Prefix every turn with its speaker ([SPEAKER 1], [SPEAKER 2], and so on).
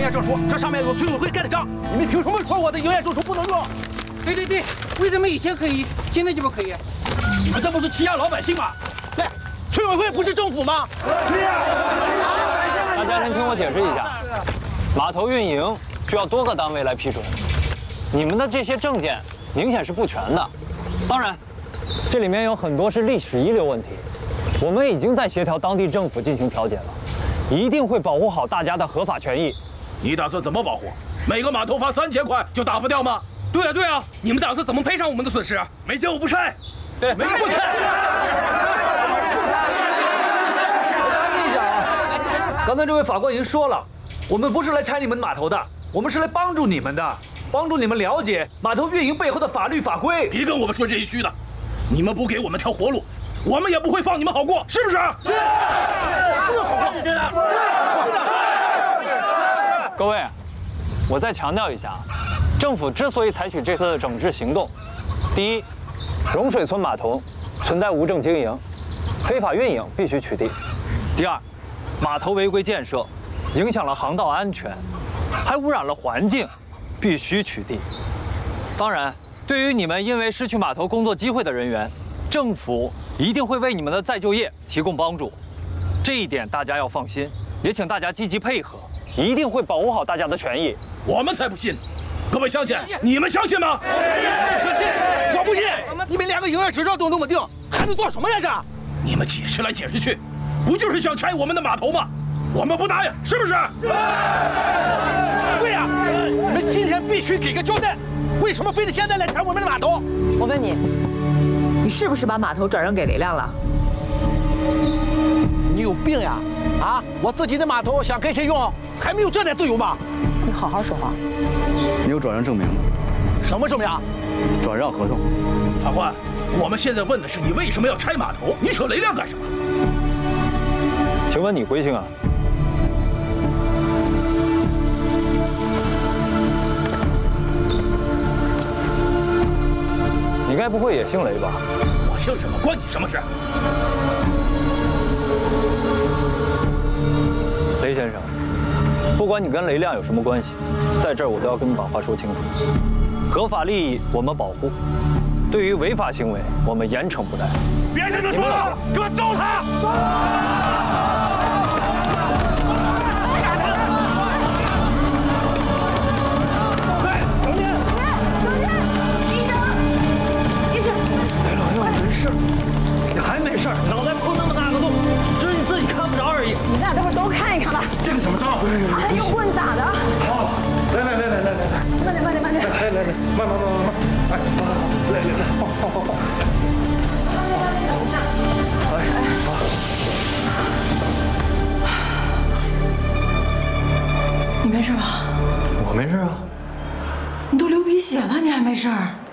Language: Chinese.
[SPEAKER 1] 业证书，这上面有村委会盖的章。你们凭什么说我的营业证书不能用？
[SPEAKER 2] 对，为什么以前可以，现在就不可以？
[SPEAKER 1] 你们这不是欺压老百姓吗？对，村委会不是政府吗？对呀。
[SPEAKER 3] 大家先听我解释一下，码头运营需要多个单位来批准，你们的这些证件明显是不全的。当然，这里面有很多是历史遗留问题，我们已经在协调当地政府进行调解了，一定会保护好大家的合法权益。
[SPEAKER 4] 你打算怎么保护？每个码头罚3000块就打不掉吗？对啊，你们打算怎么赔偿我们的损失？没救不拆。
[SPEAKER 3] 对，
[SPEAKER 1] 没人不拆。
[SPEAKER 5] 一下啊，刚才这位法官已经说了，我们不是来拆你们码头的，我们是来帮助你们的，帮助你们了解码头运营背后的法律法规。
[SPEAKER 4] 别跟我们说这些虚的，你们不给我们条活路，我们也不会放你们好过，是不是？是。
[SPEAKER 3] 各位，我再强调一下，政府之所以采取这次的整治行动，第一，融水村码头存在无证经营，非法运营必须取缔；第二，码头违规建设影响了航道安全，还污染了环境，必须取缔。当然，对于你们因为失去码头工作机会的人员，政府一定会为你们的再就业提供帮助，这一点大家要放心，也请大家积极配合，一定会保护好大家的权益。
[SPEAKER 4] 我们才不信！各位相信？你们相信吗？
[SPEAKER 1] 相信，我不信！你们连个营业执照都弄不定，还能做什么呀？这？
[SPEAKER 4] 你们解释来解释去，不就是想拆我们的码头吗？我们不答应，是不是？
[SPEAKER 1] 对呀，你们今天必须给个交代，为什么非得现在来拆我们的码头？
[SPEAKER 6] 我问你，你是不是把码头转让给雷亮了？
[SPEAKER 1] 你有病呀！啊，我自己的码头想给谁用，还没有这点自由吗？
[SPEAKER 6] 你好好说话。
[SPEAKER 7] 你有转让证明吗？
[SPEAKER 1] 什么证明？
[SPEAKER 7] 转让合同。
[SPEAKER 4] 法官，我们现在问的是你为什么要拆码头？你扯雷亮干什么？
[SPEAKER 3] 请问你贵姓啊？你该不会也姓雷吧？
[SPEAKER 4] 我姓什么关你什么事？
[SPEAKER 3] 雷先生，不管你跟雷亮有什么关系，在这儿我都要跟你把话说清楚。合法利益我们保护，对于违法行为我们严惩不贷。
[SPEAKER 1] 别跟他说了，给我揍他！
[SPEAKER 5] 你还没事，脑袋碰那么大个洞，只是你自己看不着而已。
[SPEAKER 6] 你咱俩待会儿都看一看吧。
[SPEAKER 5] 这个怎么着？不是，
[SPEAKER 6] 还用问咋的？
[SPEAKER 5] 好，来，
[SPEAKER 6] 慢点。
[SPEAKER 5] 来，慢，哎，好，来，好。
[SPEAKER 6] 你没事吧？
[SPEAKER 5] 我没事啊。
[SPEAKER 6] 你都流鼻血了，你还没事？